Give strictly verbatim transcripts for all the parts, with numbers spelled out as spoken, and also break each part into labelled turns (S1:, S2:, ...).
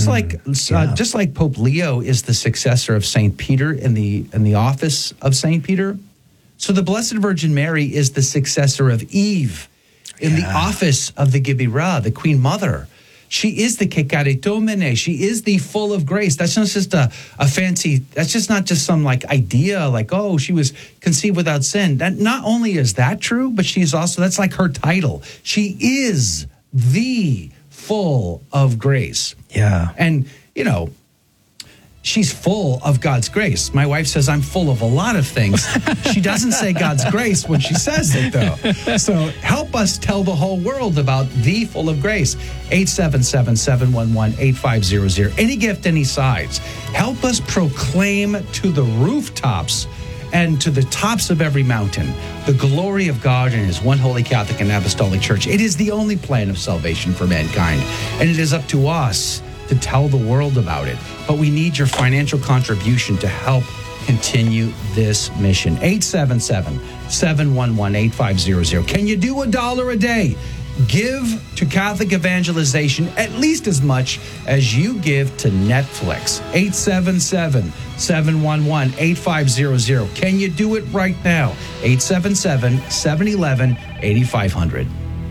S1: Just like
S2: yeah.
S1: uh, just like Pope Leo is the successor of Saint Peter in the in the office of Saint Peter, so the Blessed Virgin Mary is the successor of Eve in
S2: yeah.
S1: the office of the Gibira, the Queen Mother. She is the Kekaritomene. She is the full of grace. That's not just a, a fancy, that's just not just some like idea like, oh, she was conceived without sin. That not only is that true, but she's also, that's like her title. She is the full of grace.
S2: Yeah.
S1: And, you know, she's full of God's grace. My wife says I'm full of a lot of things. She doesn't say God's grace when she says it, though. So help us tell the whole world about the full of grace. eight seven seven, seven one one, eight five zero zero. Any gift, any size. Help us proclaim to the rooftops and to the tops of every mountain the glory of God and his one holy Catholic and Apostolic Church. It is the only plan of salvation for mankind. And it is up to us to tell the world about it. But we need your financial contribution to help continue this mission. eight seven seven, seven one one, eight five zero zero. Can you do a dollar a day? Give to Catholic evangelization at least as much as you give to Netflix. eight seven seven, seven one one, eight five zero zero. Can you do it right now? eight seven seven, seven one one, eight five zero zero.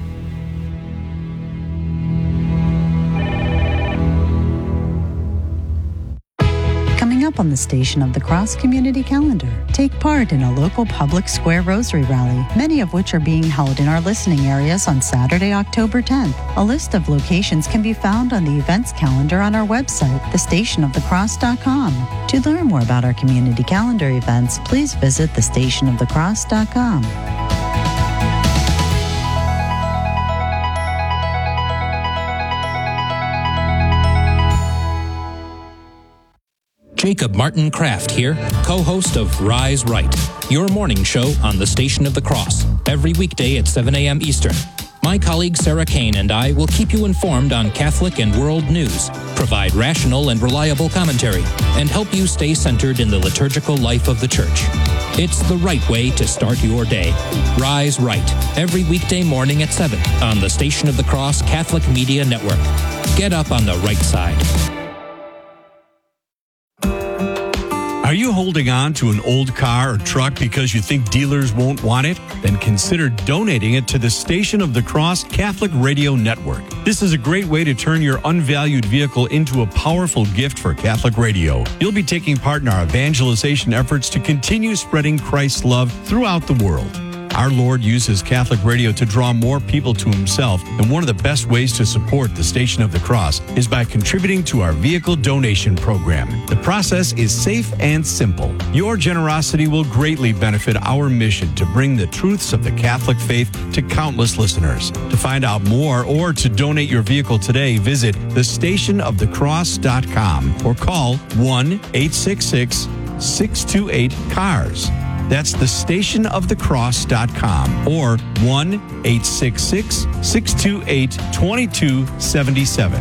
S3: Up on the Station of the Cross community calendar. Take part in a local public square rosary rally, many of which are being held in our listening areas on Saturday, October tenth. A list of locations can be found on the events calendar on our website, the station of the cross dot com. To learn more about our community calendar events, please visit the station of the cross dot com.
S4: Jacob Martin Kraft here, co-host of Rise Right, your morning show on the Station of the Cross, every weekday at seven a.m. Eastern. My colleague Sarah Kane and I will keep you informed on Catholic and world news, provide rational and reliable commentary, and help you stay centered in the liturgical life of the Church. It's the right way to start your day. Rise Right, every weekday morning at seven on the Station of the Cross Catholic Media Network. Get up on the right side.
S5: Are you holding on to an old car or truck because you think dealers won't want it? Then consider donating it to the Station of the Cross Catholic Radio Network. This is a great way to turn your unvalued vehicle into a powerful gift for Catholic radio. You'll be taking part in our evangelization efforts to continue spreading Christ's love throughout the world. Our Lord uses Catholic radio to draw more people to himself, and one of the best ways to support the Station of the Cross is by contributing to our vehicle donation program. The process is safe and simple. Your generosity will greatly benefit our mission to bring the truths of the Catholic faith to countless listeners. To find out more or to donate your vehicle today, visit the station of the cross dot com or call one eight six six, six two eight, C A R S. That's the station of the cross dot com or one eight six six, six two eight, two two seven seven.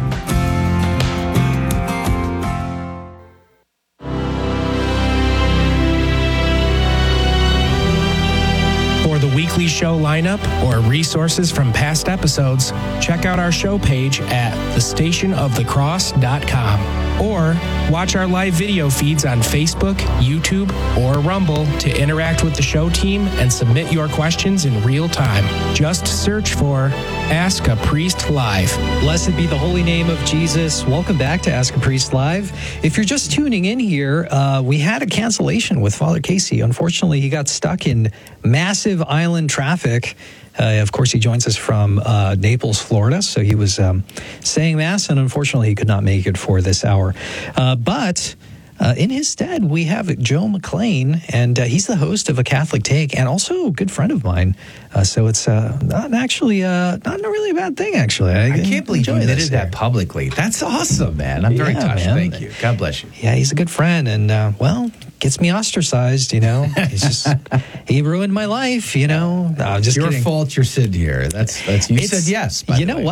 S6: For the weekly show lineup or resources from past episodes, check out our show page at the station of the cross dot com. Or watch our live video feeds on Facebook, YouTube, or Rumble to interact with the show team and submit your questions in real time. Just search for Ask a Priest Live.
S7: Blessed be the holy name of Jesus. Welcome back to Ask a Priest Live. If you're just tuning in here, uh, we had a cancellation with Father Casey. Unfortunately, he got stuck in massive island traffic. Uh, of course, he joins us from uh, Naples, Florida. So he was um, saying Mass, and unfortunately, he could not make it for this hour. Uh, but uh, in his stead, we have Joe McLean, and uh, he's the host of A Catholic Take and also a good friend of mine. Uh, so it's uh, not actually, uh, not really a bad thing, actually. I,
S1: I can't believe you admitted that
S7: here.
S1: publicly. That's awesome, man. I'm very
S7: Yeah,
S1: touched.
S7: man.
S1: Thank you. God bless you.
S7: Yeah, he's a good friend, and, uh, well, gets me ostracized, you know. He's just, he ruined my life, you know. No, I'm just
S1: Your
S7: kidding.
S1: fault you're sitting here. That's, that's you
S7: It's-
S1: said yes, by
S7: You
S1: the
S7: know
S1: way.
S7: what?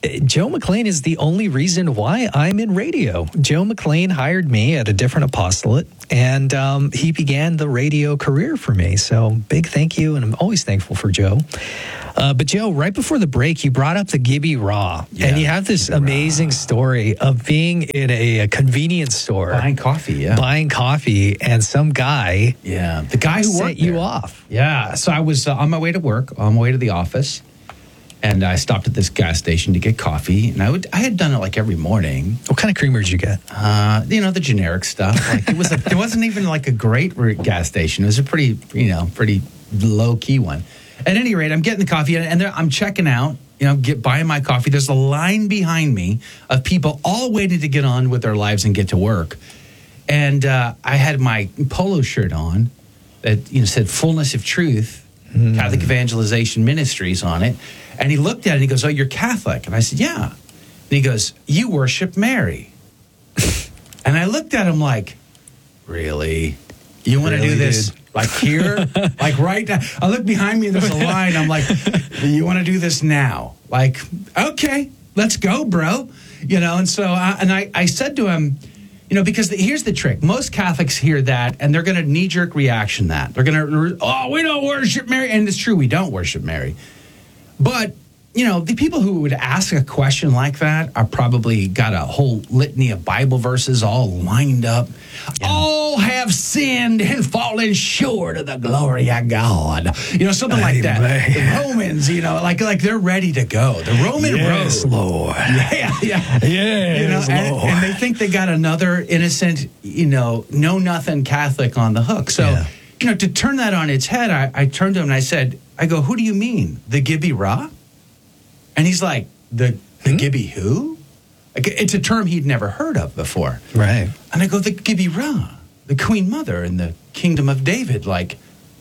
S7: Joe McLean is the only reason why I'm in radio. Joe McLean hired me at a different apostolate, and um, he began the radio career for me. So big thank you, and I'm always thankful for Joe. Uh, but Joe, right before the break, you brought up the Gibby Raw,
S1: Yeah,
S7: and you have this
S1: Gibby
S7: amazing
S1: Raw.
S7: story of being in a, a convenience store,
S1: Buying coffee, yeah.
S7: buying coffee, and some guy
S1: Yeah, the guy who
S7: set
S1: worked
S7: you
S1: there.
S7: off.
S1: Yeah, so I was uh, on my way to work, on my way to the office, and I stopped at this gas station to get coffee. And I would, I had done it like every morning.
S7: What kind of creamer did you get?
S1: Uh, you know, the generic stuff. Like it was, a, it wasn't even like a great re- gas station. It was a pretty, you know, pretty low key one. At any rate, I'm getting the coffee, and, and there, I'm checking out. You know, get buying my coffee. There's a line behind me of people all waiting to get on with their lives and get to work. And uh, I had my polo shirt on that you know said "Fullness of Truth," mm. Catholic Evangelization Ministries on it. And he looked at it and he goes, "Oh, you're Catholic?" And I said, "Yeah." And he goes, "You worship Mary." And I looked at him like, "Really? You want to
S7: Really,
S1: do this
S7: dude?
S1: like here? Like right now?" I look behind me and there's a line. I'm like, "You want to do this now?" Like, okay, let's go, bro. You know, and so, I, and I, I said to him, you know, because the, here's the trick. Most Catholics hear that and they're going to knee-jerk reaction that. They're going to, oh, we don't worship Mary. And it's true, we don't worship Mary. But, you know, the people who would ask a question like that are probably got a whole litany of Bible verses all lined up. Yeah. All have sinned and fallen short of the glory of God. You know, something like that. The Romans, you know, like like they're ready to go. The Roman
S7: Yes,
S1: road.
S7: Lord.
S1: Yeah, yeah.
S7: Yes,
S1: you know, and,
S7: Lord.
S1: and they think they got another innocent, you know, know-nothing Catholic on the hook. So,
S7: Yeah.
S1: you know, to turn that on its head, I, I turned to him and I said, I go, who do you mean? The Gibby Ra? And he's like, the the
S7: Hmm?
S1: Gibby who? Like, it's a term he'd never heard of before.
S7: Right.
S1: And I go, the Gibby Ra, the Queen Mother in the Kingdom of David. Like,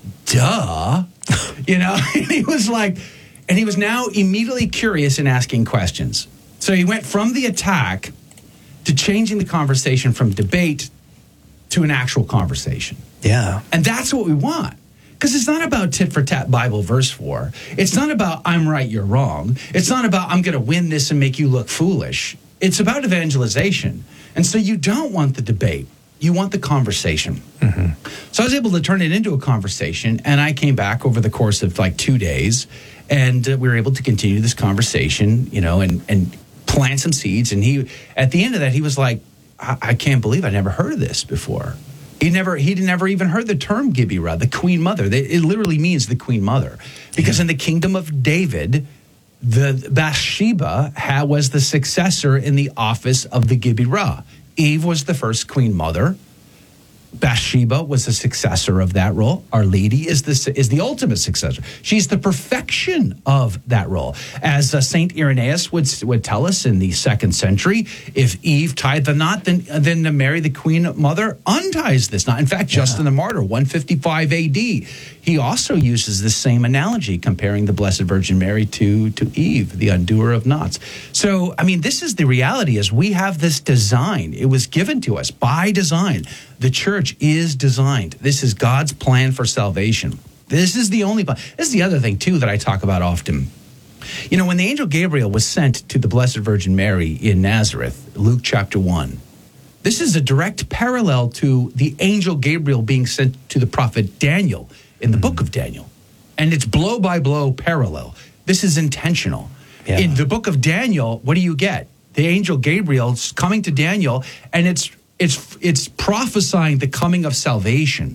S1: duh. You know? And he was like, and he was now immediately curious and asking questions. So he went from the attack to changing the conversation from debate to an actual conversation.
S7: Yeah.
S1: And that's what we want. Because it's not about tit for tat Bible verse war. It's not about I'm right, you're wrong. It's not about I'm going to win this and make you look foolish. It's about evangelization. And so you don't want the debate. You want the conversation. Mm-hmm. So I was able to turn it into a conversation. And I came back over the course of like two days. And uh, we were able to continue this conversation, you know, and, and plant some seeds. And he, at the end of that, he was like, I, I can't believe I never heard of this before. He never, he'd never even heard the term Gibby Ra, the Queen Mother. They, it literally means the Queen Mother, because yeah. in the kingdom of David, the Bathsheba had, was the successor in the office of the Gibby Ra. Eve was the first Queen Mother. Bathsheba was the successor of that role. Our Lady is the is the ultimate successor. She's the perfection of that role. As uh, Saint Irenaeus would would tell us in the second century, if Eve tied the knot, then then Mary, the Queen Mother, unties this knot. In fact, Justin yeah. the Martyr, one fifty-five A D, he also uses the same analogy, comparing the Blessed Virgin Mary to to Eve, the undoer of knots. So, I mean, this is the reality: is we have this design. It was given to us by design. The church is designed. This is God's plan for salvation. This is the only plan. This is the other thing, too, that I talk about often. You know, when the angel Gabriel was sent to the Blessed Virgin Mary in Nazareth, Luke chapter one, this is a direct parallel to the angel Gabriel being sent to the prophet Daniel in the book of Daniel. And it's blow-by-blow parallel. This is intentional. Yeah. In the book of Daniel, what do you get? The angel Gabriel's coming to Daniel, and it's It's it's prophesying the coming of salvation.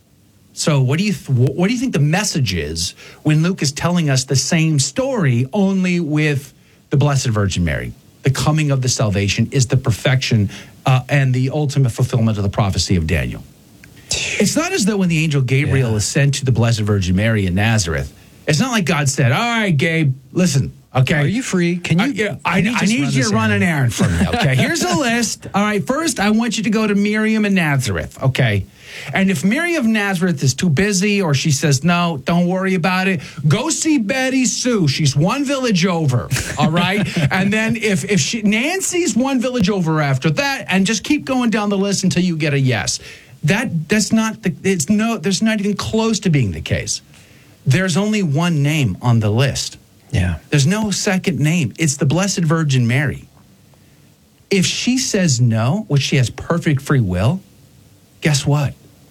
S1: So what do you th- what do you think the message is when Luke is telling us the same story, only with the Blessed Virgin Mary? The coming of the salvation is the perfection uh, and the ultimate fulfillment of the prophecy of Daniel. It's not as though when the angel Gabriel yeah. is sent to the Blessed Virgin Mary in Nazareth, it's not like God said, "All right, Gabe, listen. Okay,
S7: are you free? Can you?
S1: I, yeah,
S7: can you
S1: I, I need you to run an errand for me. Okay, here's a list. All right, first I want you to go to Miriam in Nazareth. Okay, and if Miriam of Nazareth is too busy or she says no, don't worry about it. Go see Betty Sue. She's one village over. All right, and then if if she Nancy's one village over after that, and just keep going down the list until you get a yes. That that's not the. It's no. There's not even close to being the case. There's only one name on the list.
S7: Yeah.
S1: There's no second name. It's the Blessed Virgin Mary. If she says no, which she has perfect free will, guess what?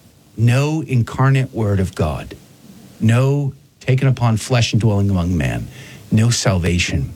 S1: No incarnate word of God. No taken upon flesh and dwelling among man. No salvation.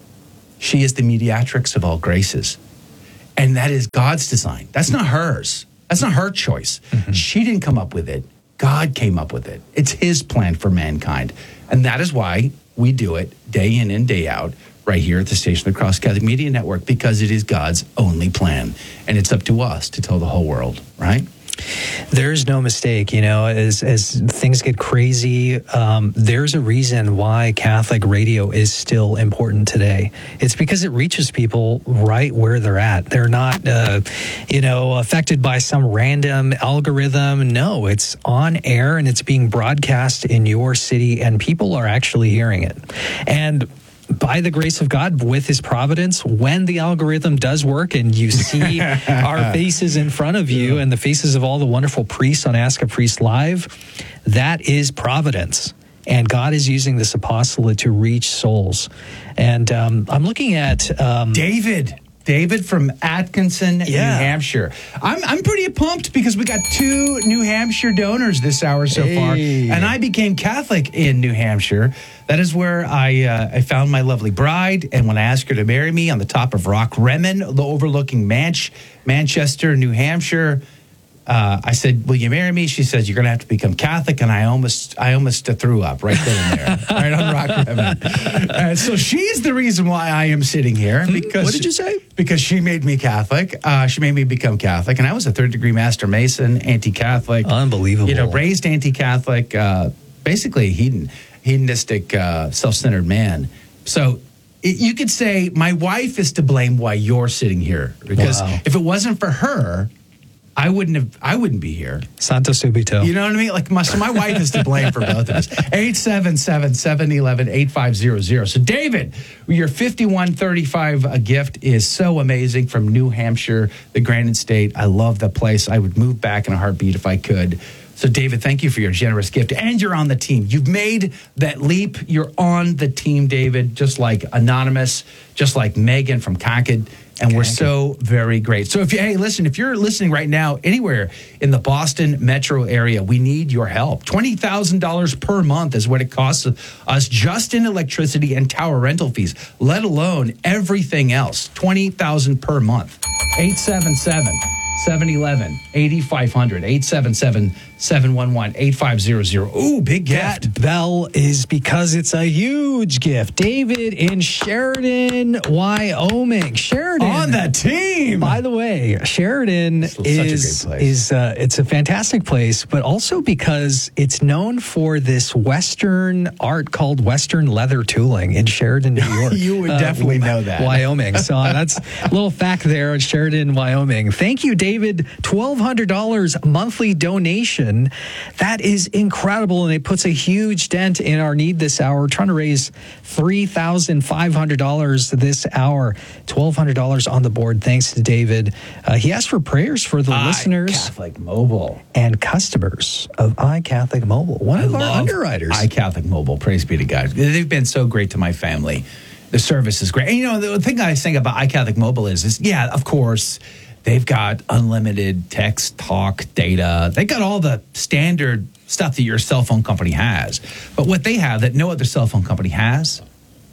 S1: She is the mediatrix of all graces. And that is God's design. That's not hers. That's not her choice. Mm-hmm. She didn't come up with it. God came up with it. It's his plan for mankind. And that is why we do it day in and day out right here at the Station of the Cross Catholic Media Network, because it is God's only plan. And it's up to us to tell the whole world, right?
S7: There's no mistake, you know, as as things get crazy, um, there's a reason why Catholic radio is still important today. It's because it reaches people right where they're at. They're not, uh, you know, affected by some random algorithm. No, it's on air and it's being broadcast in your city and people are actually hearing it. And by the grace of God, with his providence, when the algorithm does work and you see our faces in front of you and the faces of all the wonderful priests on Ask a Priest Live, that is providence. And God is using this apostolate to reach souls. And um, I'm looking at... Um,
S1: David. David from Atkinson,
S7: yeah.
S1: New Hampshire. I'm I'm pretty pumped because we got two New Hampshire donors this hour so
S7: hey.
S1: far, and I became Catholic in New Hampshire. That is where I uh, I found my lovely bride, and when I asked her to marry me on the top of Rock Remen, the overlooking Manch, Manchester, New Hampshire, uh, I said, "Will you marry me?" She says, "You're going to have to become Catholic," and I almost I almost threw up right then and there, right on Rock Remen. Uh, so she's the reason why I am sitting here. Because
S7: what did you say?
S1: Because she made me Catholic. Uh, she made me become Catholic. And I was a third degree Master Mason, anti-Catholic.
S7: Unbelievable.
S1: You know, raised anti-Catholic, uh, basically hedon, hedonistic, uh, self-centered man. So it, you could say my wife is to blame why you're sitting here. Because
S7: wow.
S1: if it wasn't for her, I wouldn't have. I wouldn't be here.
S7: Santo Subito.
S1: You know what I mean? Like my, so my wife is to blame for both of us. eight seven seven, seven one one, eight five zero zero. So David, your fifty-one thirty-five a gift is so amazing from New Hampshire, the Granite State. I love that place. I would move back in a heartbeat if I could. So David, thank you for your generous gift. And you're on the team. You've made that leap. You're on the team, David, just like Anonymous, just like Megan from Concord. And we're so very great. So if you, hey, listen, if you're listening right now anywhere in the Boston metro area, we need your help. twenty thousand dollars per month is what it costs us just in electricity and tower rental fees, let alone everything else. twenty thousand dollars per month. eight seven seven, seven one one, eight five zero zero. eight seven seven, seven one one, eight five zero zero. Ooh, big gift.
S7: That bell is because it's a huge gift. David in Sheridan, Wyoming. Sheridan.
S1: On the team.
S7: By the way, Sheridan
S1: Such
S7: is,
S1: a great place.
S7: is uh, it's a fantastic place, but also because it's known for this Western art called Western leather tooling in Sheridan, New York.
S1: You would
S7: Uh,
S1: definitely know that.
S7: Wyoming. So that's a little fact there at Sheridan, Wyoming. Thank you, David. twelve hundred dollars monthly donation. That is incredible, and it puts a huge dent in our need this hour. We're trying to raise three thousand five hundred dollars this hour. twelve hundred dollars on the board, thanks to David. Uh, he asked for prayers for the listeners
S1: iCatholic Mobile
S7: and customers of iCatholic Mobile, one
S1: I
S7: of our
S1: love
S7: underwriters.
S1: iCatholic Mobile. Praise be to God. They've been so great to my family. The service is great. And, you know, the thing I think about iCatholic Mobile is, is, yeah, of course, they've got unlimited text, talk, data. They got all the standard stuff that your cell phone company has. But what they have that no other cell phone company has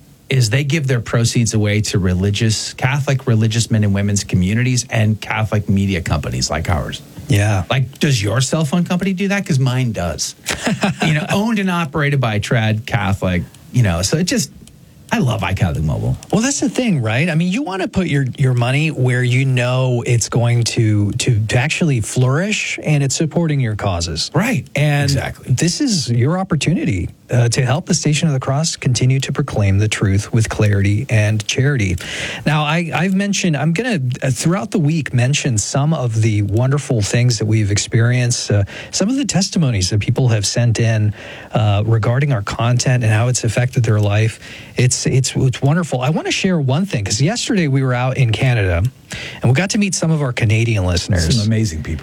S1: is they give their proceeds away to religious, Catholic religious men and women's communities and Catholic media companies like ours.
S7: Yeah.
S1: Like, does your cell phone company do that? Because mine does. You know, owned and operated by a trad Catholic, you know, so it just, I love iCatholic Mobile.
S7: Well, that's the thing, right? I mean, you want to put your, your money where you know it's going to, to to actually flourish and it's supporting your causes.
S1: Right.
S7: And
S1: exactly.
S7: This is your opportunity uh, to help the Station of the Cross continue to proclaim the truth with clarity and charity. Now, I, I've mentioned, I'm going to, uh, throughout the week, mention some of the wonderful things that we've experienced, uh, some of the testimonies that people have sent in uh, regarding our content and how it's affected their life. It's It's it's wonderful. I want to share one thing, because yesterday we were out in Canada and we got to meet some of our Canadian listeners.
S1: Some amazing people.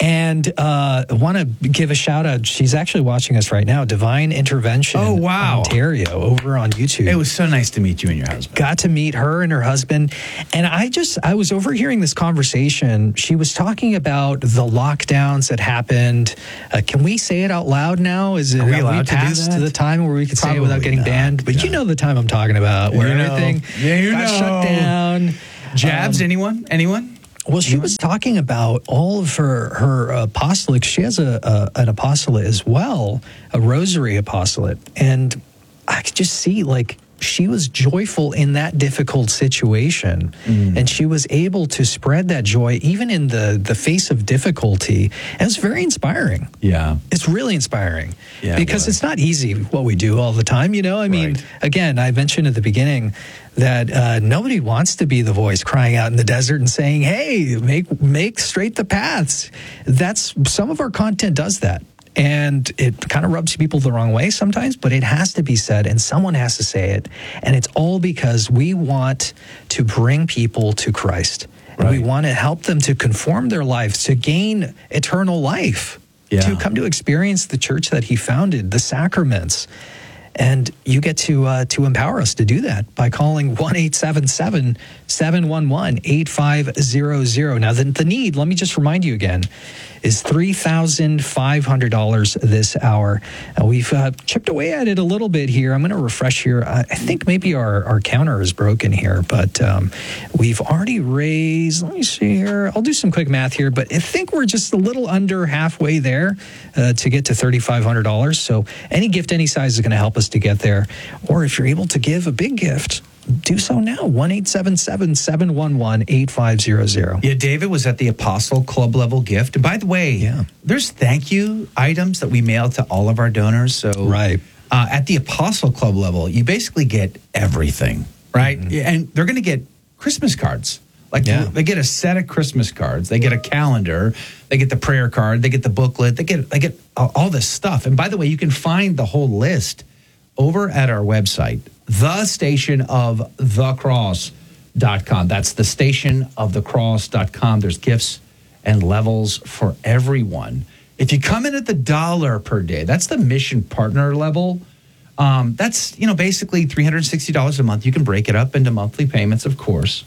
S7: And uh, I want to give a shout out. She's actually watching us right now. Divine Intervention.
S1: Oh, wow.
S7: Ontario over on YouTube.
S1: It was so nice to meet you and your husband.
S7: Got to meet her and her husband. And I just, I was overhearing this conversation. She was talking about the lockdowns that happened. Uh, can we say it out loud now? Is it,
S1: Are we
S7: have
S1: allowed to do
S7: past
S1: that?
S7: the time where we could say it
S1: Probably
S7: without getting
S1: not.
S7: banned? But
S1: Yeah.
S7: you know the time I'm talking about, where
S1: You know.
S7: everything
S1: Yeah, you
S7: got
S1: know.
S7: shut down.
S1: Jabs,
S7: Um,
S1: anyone? Anyone?
S7: Well, she was talking about all of her her apostolic. She has a, a an apostolate as well, a rosary apostolate, and I could just see like she was joyful in that difficult situation,
S1: Mm.
S7: and she was able to spread that joy even in the the face of difficulty. And it's very inspiring.
S1: Yeah.
S7: It's really inspiring
S1: Yeah, it
S7: because
S1: was.
S7: it's not easy what we do all the time. You know, I mean,
S1: Right.
S7: again, I mentioned at the beginning that uh, nobody wants to be the voice crying out in the desert and saying, "Hey, make make straight the paths." That's some of our content does that. And it kind of rubs people the wrong way sometimes, but it has to be said, and someone has to say it. And it's all because we want to bring people to Christ. And we
S1: Right.
S7: want to help them to conform their lives, to gain eternal life,
S1: Yeah.
S7: to come to experience the church that he founded, the sacraments. And you get to uh, to empower us to do that by calling one eight seven seven, seven one one, eight five zero zero. Now, the, the need, let me just remind you again, is three thousand five hundred dollars this hour. Uh, we've uh, chipped away at it a little bit here. I'm going to refresh here. I, I think maybe our, our counter is broken here, but um, we've already raised, let me see here. I'll do some quick math here, but I think we're just a little under halfway there uh, to get to three thousand five hundred dollars. So any gift, any size is going to help us to get there. Or if you're able to give a big gift, do so now. one eight seven seven, seven one one, eight five zero zero.
S1: Yeah, David was at the Apostle Club level gift. And by the way,
S7: Yeah.
S1: there's thank you items that we mail to all of our donors. So
S7: Right.
S1: uh, at the Apostle Club level, you basically get everything, right? And they're going to get Christmas cards. Like
S7: Yeah.
S1: they get a set of Christmas cards, they get a calendar, they get the prayer card, they get the booklet, they get they get all, all this stuff. And by the way, you can find the whole list over at our website, the station of the cross dot com. That's the station of the cross dot com. There's gifts and levels for everyone. If you come in at the dollar per day, that's the mission partner level. Um, that's, you know, basically three hundred sixty dollars a month. You can break it up into monthly payments, of course.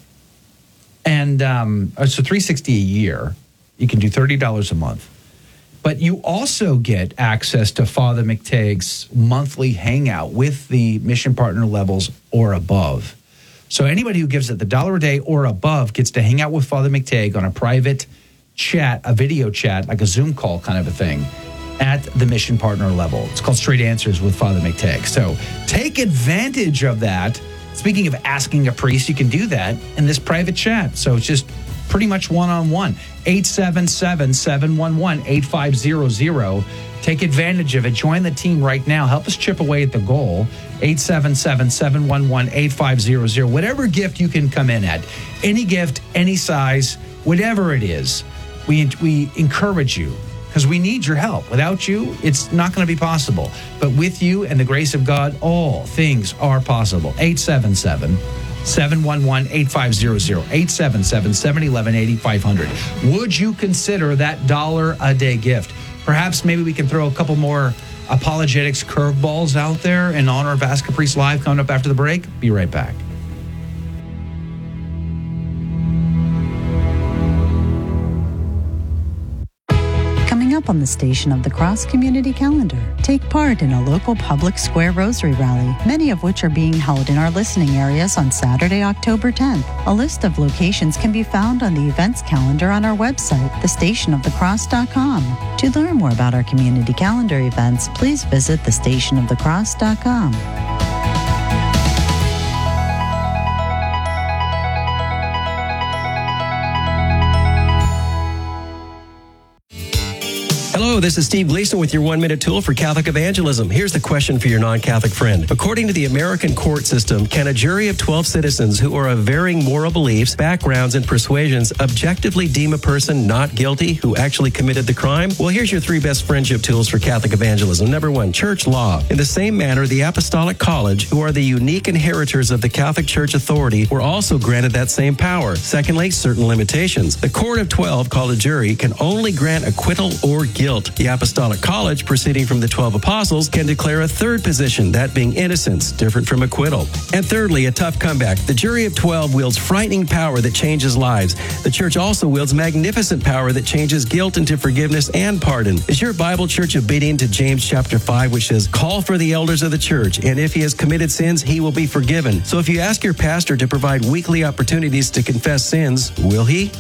S1: And um, so three hundred sixty dollars a year. You can do thirty dollars a month. But you also get access to Father McTague's monthly hangout with the mission partner levels or above. So anybody who gives at the dollar a day or above gets to hang out with Father McTague on a private chat, a video chat, like a Zoom call kind of a thing, at the mission partner level. It's called Straight Answers with Father McTague. So take advantage of that. Speaking of asking a priest, you can do that in this private chat. So it's just pretty much one-on-one. eight seven seven, seven one one, eight five zero zero. Take advantage of it. Join the team right now. Help us chip away at the goal. eight seven seven, seven one one, eight five zero zero. Whatever gift you can come in at. Any gift, any size, whatever it is, we, we encourage you because we need your help. Without you, it's not going to be possible. But with you and the grace of God, all things are possible. eight seven seven, seven one one, eight five zero zero. eight seven seven, seven one one, eight five zero zero. Would you consider that dollar a day gift? Perhaps maybe we can throw a couple more apologetics curveballs out there in honor of Ask a Priest Live coming up after the break. Be right back.
S3: Coming up on the Station of the Cross community calendar, take part in a local public square rosary rally, many of which are being held in our listening areas on Saturday, October tenth. A list of locations can be found on the events calendar on our website, the station of the cross dot com. To learn more about our community calendar events, please visit the station of the cross dot com.
S2: Hello, this is Steve Gleason with your one-minute tool for Catholic evangelism. Here's the question for your non-Catholic friend. According to the American court system, can a jury of twelve citizens who are of varying moral beliefs, backgrounds, and persuasions objectively deem a person not guilty who actually committed the crime? Well, here's your three best friendship tools for Catholic evangelism. Number one, church law. In the same manner, the Apostolic College, who are the unique inheritors of the Catholic Church authority, were also granted that same power. Secondly, certain limitations. The court of twelve, called a jury, can only grant acquittal or guilt. The Apostolic College, proceeding from the twelve apostles, can declare a third position, that being innocence, different from acquittal. And thirdly, a tough comeback. The jury of twelve wields frightening power that changes lives. The church also wields magnificent power that changes guilt into forgiveness and pardon. Is your Bible church obedient to James chapter five, which says, call for the elders of the church, and if he has committed sins, he will be forgiven. So if you ask your pastor to provide weekly opportunities to confess sins, will he?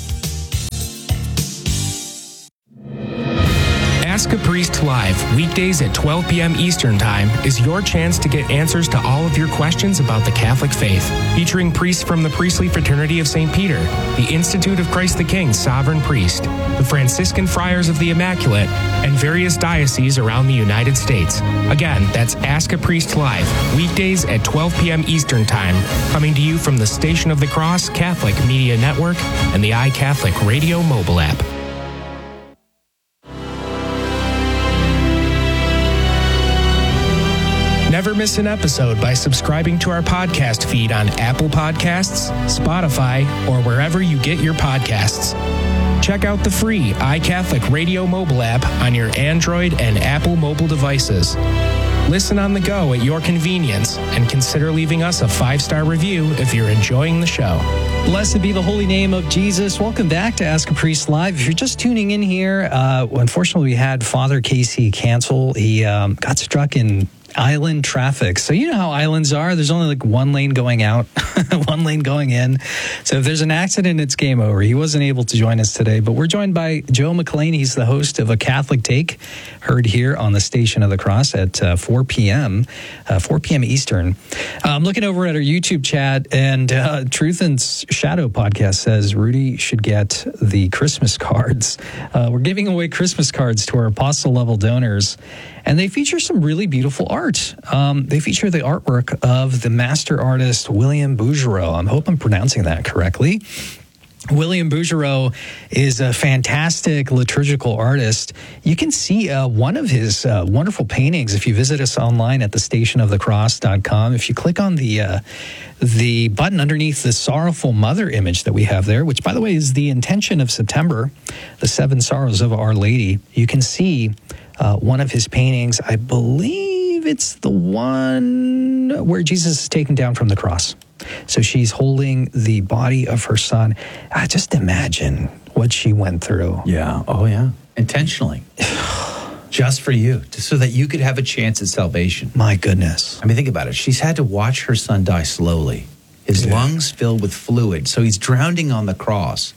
S6: Ask a Priest Live, weekdays at twelve p.m. Eastern Time, is your chance to get answers to all of your questions about the Catholic faith. Featuring priests from the Priestly Fraternity of Saint Peter, the Institute of Christ the King Sovereign Priest, the Franciscan Friars of the Immaculate, and various dioceses around the United States. Again, that's Ask a Priest Live, weekdays at twelve p.m. Eastern Time, coming to you from the Station of the Cross Catholic Media Network and the iCatholic Radio mobile app. Never miss an episode by subscribing to our podcast feed on Apple Podcasts, Spotify, or wherever you get your podcasts. Check out the free iCatholic Radio mobile app on your Android and Apple mobile devices. Listen on the go at your convenience and consider leaving us a five-star review if you're enjoying the show.
S7: Blessed be the holy name of Jesus. Welcome back to Ask a Priest Live. If you're just tuning in here, uh, unfortunately we had Father Casey cancel. He um, got struck in island traffic. So you know how islands are. There's only like one lane going out, one lane going in. So if there's an accident, it's game over. He wasn't able to join us today, but we're joined by Joe McLean. He's the host of A Catholic Take, heard here on the Station of the Cross at uh, four p.m., uh, four p.m. Eastern. Uh, I'm looking over at our YouTube chat, and uh, Truth and Shadow podcast says Rudy should get the Christmas cards. Uh, we're giving away Christmas cards to our apostle level donors, and they feature some really beautiful art. Um, they feature the artwork of the master artist William Bouguereau. I hope I'm pronouncing that correctly. William Bouguereau is a fantastic liturgical artist. You can see uh, one of his uh, wonderful paintings if you visit us online at the station of the cross dot com. If you click on the uh, the button underneath the Sorrowful Mother image that we have there, which, by the way, is the intention of September, the Seven Sorrows of Our Lady, you can see uh, one of his paintings. I believe it's the one where Jesus is taken down from the cross. So she's holding the body of her son. Ah, just imagine what she went through.
S1: Yeah. Oh, yeah. Intentionally. Just for you, just so that you could have a chance at salvation.
S7: My goodness.
S1: I mean, think about it. She's had to watch her son die slowly. His yeah. lungs filled with fluid. So he's drowning on the cross.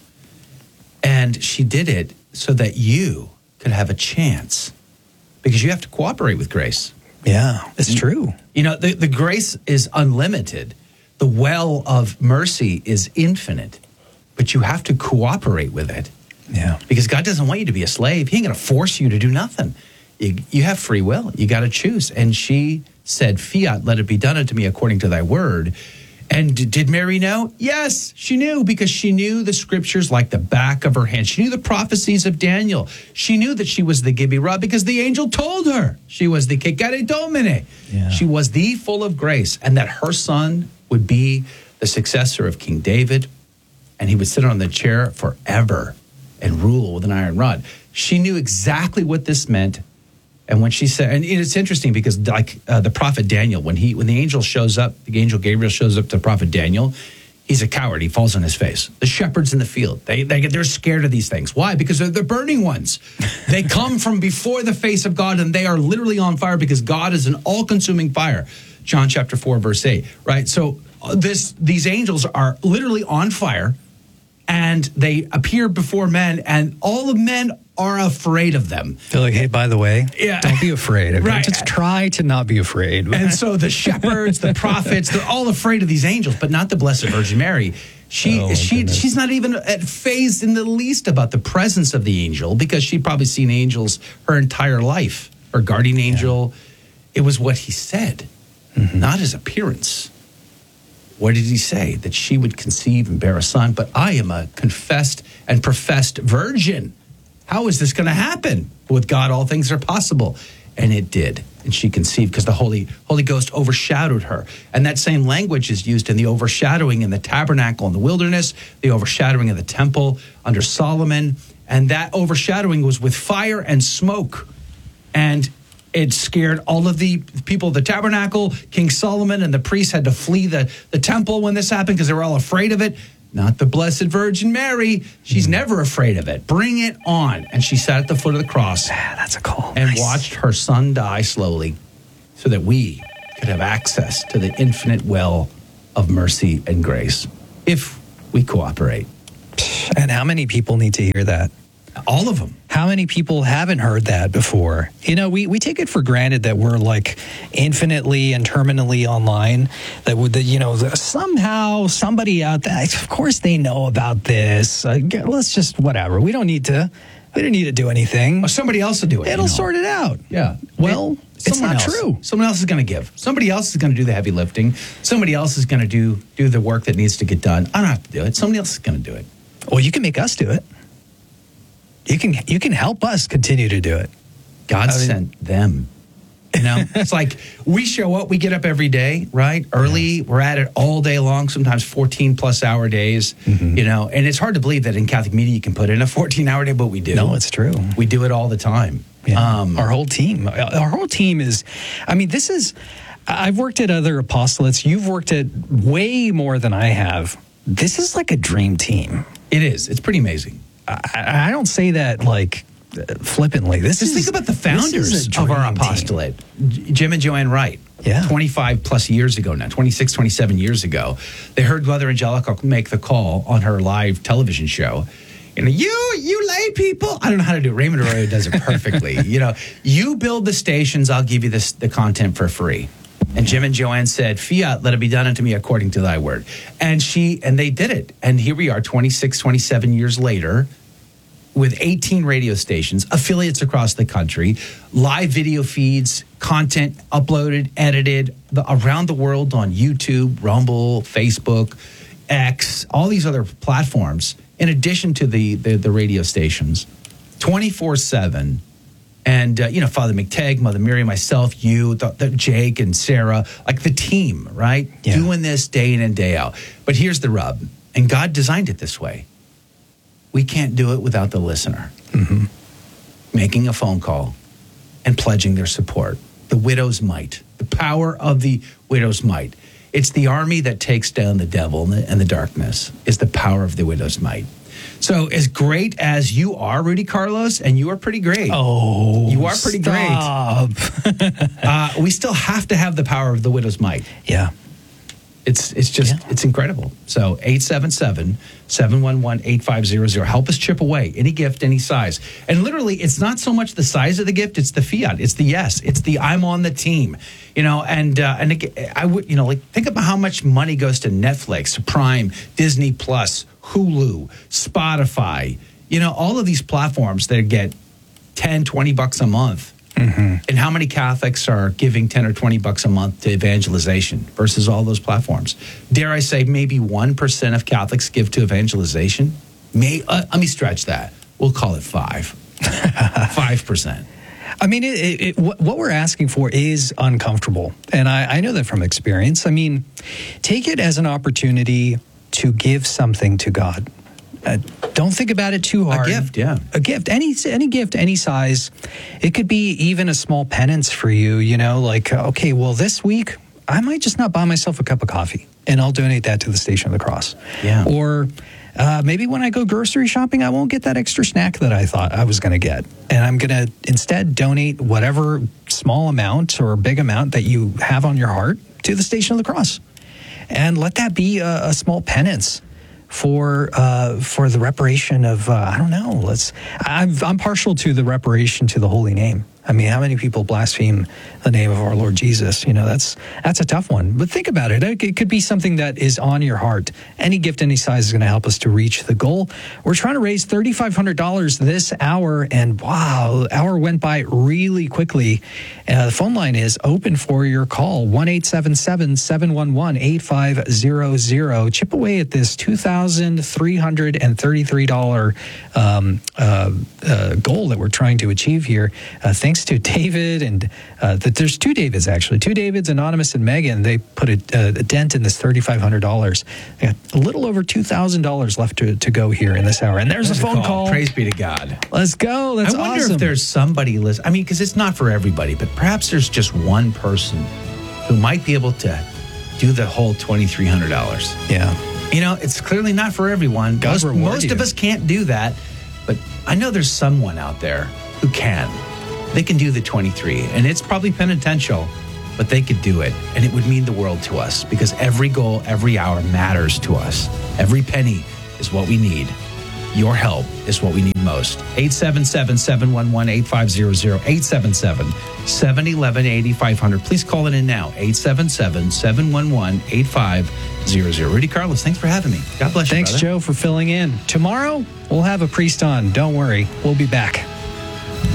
S1: And she did it so that you could have a chance. Because you have to cooperate with grace.
S7: Yeah, it's true.
S1: You know, the, the grace is unlimited. The well of mercy is infinite, but you have to cooperate with it.
S7: Yeah.
S1: Because God doesn't want you to be a slave. He ain't going to force you to do nothing. You, you have free will. You got to choose. And she said, Fiat, let it be done unto me according to thy word. And d- did Mary know? Yes, she knew, because she knew the scriptures like the back of her hand. She knew the prophecies of Daniel. She knew that she was the Gibirah because the angel told her she was the Cecere Domine. Yeah. She was the full of grace, and that her son would be the successor of King David, and he would sit on the chair forever and rule with an iron rod. She knew exactly what this meant. And when she said, and it's interesting because like uh, the prophet Daniel, when he when the angel shows up, the angel Gabriel shows up to prophet Daniel, he's a coward. He falls on his face. The shepherds in the field, they, they, they're scared of these things. Why? Because they're the burning ones. They come from before the face of God, and they are literally on fire because God is an all-consuming fire. John chapter four, verse eight, right? So uh, this these angels are literally on fire, and they appear before men, and all of men are afraid of them.
S7: They're like, hey, by the way,
S1: yeah.
S7: don't be afraid. Okay?
S1: Right.
S7: Just try to not be afraid.
S1: And so the shepherds, the prophets, they're all afraid of these angels, but not the Blessed Virgin Mary. She
S7: Oh, my
S1: she
S7: goodness.
S1: she's not even at phased in the least about the presence of the angel because she'd probably seen angels her entire life. Her guardian angel, it was what he said,
S7: Mm-hmm.
S1: not his appearance. What did he say? That she would conceive and bear a son, but I am a confessed and professed virgin. How is this going to happen? With God, all things are possible. And it did. And she conceived because the Holy Holy Ghost overshadowed her. And that same language is used in the overshadowing in the tabernacle in the wilderness, the overshadowing of the temple under Solomon. And that overshadowing was with fire and smoke. And it scared all of the people of the tabernacle. King Solomon and the priests had to flee the, the temple when this happened because they were all afraid of it. Not the Blessed Virgin Mary. She's never afraid of it. Bring it on. And she sat at the foot of the cross
S7: Ah, that's a call.
S1: and
S7: Nice.
S1: watched her son die slowly so that we could have access to the infinite well of mercy and grace if we cooperate.
S7: And how many people need to hear that?
S1: All of them.
S7: How many people haven't heard that before? You know, we, we take it for granted that we're like infinitely and terminally online. That would, that, you know, somehow somebody out there, of course they know about this. Uh, let's just, whatever. We don't need to, we don't need to do anything.
S1: Or somebody else will do it.
S7: It'll
S1: you know.
S7: sort it out.
S1: Yeah.
S7: Well,
S1: It-
S7: it's
S1: someone
S7: not
S1: else.
S7: true.
S1: Someone else is going to give. Somebody else is going to do the heavy lifting. Somebody else is going to do do the work that needs to get done. I don't have to do it. Somebody else is going to do it.
S7: Well, you can make us do it. You can, you can help us continue to do it.
S1: God
S7: I mean-
S1: sent them. You know, it's like we show up, we get up every day, right? Early, we're at it all day long, sometimes fourteen plus hour days,
S7: Mm-hmm.
S1: you know, and it's hard to believe that in Catholic media you can put in a fourteen hour day, but we do.
S7: No, it's true.
S1: We do it all the time.
S7: Yeah.
S1: Um,
S7: our whole team. Our whole team is, I mean, this is, I've worked at other apostolates. You've worked at way more than I have. This is like a dream team.
S1: it is. It's pretty amazing.
S7: I, I don't say that like uh, flippantly. This
S1: Just
S7: is
S1: think about the
S7: this is
S1: founders
S7: a
S1: of our
S7: dream team.
S1: apostolate, J- Jim and Joanne Wright.
S7: Yeah.
S1: twenty-five plus years ago now, twenty-six, twenty-seven years ago, they heard Mother Angelica make the call on her live television show. You know, you, you lay people. I don't know how to do it. Raymond Arroyo does it perfectly. You know, you build the stations, I'll give you this, the content for free. And Jim and Joanne said, Fiat, let it be done unto me according to thy word. And she, and they did it. And here we are, twenty-six, twenty-seven years later, with eighteen radio stations, affiliates across the country, live video feeds, content uploaded, edited the, around the world on YouTube, Rumble, Facebook, X, all these other platforms, in addition to the the, the radio stations, twenty-four seven. And, uh, you know, Father McTagg, Mother Mary, myself, you, the, the Jake and Sarah, like the team, right?
S7: Yeah.
S1: Doing this day in and day out. But here's the rub. And God designed it this way. We can't do it without the listener
S7: Mm-hmm.
S1: making a phone call and pledging their support. The widow's might, the power of the widow's might. It's the army that takes down the devil and the, and the darkness is the power of the widow's might. So as great as you are, Rudy Carlos, and you are pretty great.
S7: Oh,
S1: You are pretty
S7: stop.
S1: Uh, we still have to have the power of the widow's might.
S7: Yeah.
S1: It's it's just
S7: Yeah.
S1: it's incredible. So eight seven seven, seven one one, eight five zero zero. Help us chip away. Any gift, any size. And literally, it's not so much the size of the gift, it's the fiat. It's the yes. It's the I'm on the team. You know, and uh, and again, I would, you know, like think about how much money goes to Netflix, Prime, Disney Plus, Hulu, Spotify, you know, all of these platforms that get ten, twenty bucks a month. Mm-hmm. And how many Catholics are giving ten or twenty bucks a month to evangelization versus all those platforms? Dare I say maybe one percent of Catholics give to evangelization? May, uh, let me stretch that. We'll call it five. five percent.
S7: I mean, it, it, it, what what we're asking for is uncomfortable. And I, I know that from experience. I mean, take it as an opportunity to give something to God. Uh, don't think about it too hard.
S1: gift, yeah.
S7: A gift, any any gift, any size. It could be even a small penance for you, you know, like, uh, okay, well, this week, I might just not buy myself a cup of coffee, and I'll donate that to the Station of the Cross.
S1: Yeah.
S7: Or uh, maybe when I go grocery shopping, I won't get that extra snack that I thought I was going to get. And I'm going to instead donate whatever small amount or big amount that you have on your heart to the Station of the Cross. And let that be a, a small penance for uh, for the reparation of, uh, I don't know, let's, I'm, I'm partial to the reparation to the Holy Name. I mean, how many people blaspheme the name of our Lord Jesus? You know, that's that's a tough one. But think about it. It could be something that is on your heart. Any gift, any size is going to help us to reach the goal. We're trying to raise three thousand five hundred dollars this hour, and wow, the hour went by really quickly. Uh, the phone line is open for your call, one eight seven seven, seven one one, eight five zero zero. Chip away at this two thousand three hundred thirty-three dollars um, uh, uh, goal that we're trying to achieve here. Uh, thanks to David, and uh, that there's two Davids, actually. Two Davids, Anonymous and Megan. They put a, a dent in this three thousand five hundred dollars. They got a little over two thousand dollars left to, to go here in this hour. And there's, there's a phone a call. call.
S1: Praise be to God.
S7: Let's go. That's
S1: I wonder
S7: awesome.
S1: if there's somebody listening. I mean, because it's not for everybody, but perhaps there's just one person who might be able to do the whole two thousand three hundred dollars.
S7: Yeah.
S1: You know, it's clearly not for everyone.
S7: God
S1: most
S7: reward
S1: most
S7: you.
S1: of us can't do that, but I know there's someone out there who can. They can do the twenty-three, and it's probably penitential, but they could do it, and it would mean the world to us because every goal, every hour matters to us. Every penny is what we need. Your help is what we need most. eight seven seven, seven one one, eight five zero zero, eight seven seven, seven one one, eight five zero zero. Please call it in now, eight seven seven, seven one one, eight five zero zero. Rudy Carlos, thanks for having me. God bless you,
S7: Thanks,
S1: brother.
S7: Joe, for filling in. Tomorrow, we'll have a priest on. Don't worry. We'll be back.